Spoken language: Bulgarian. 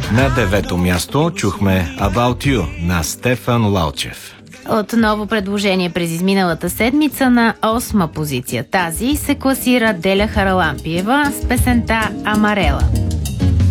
На 9-то място чухме About You на Стефан Лалчев. Отново предложение през изминалата седмица на 8-ма позиция. Тази се класира Деля Харалампиева с песента Амарела.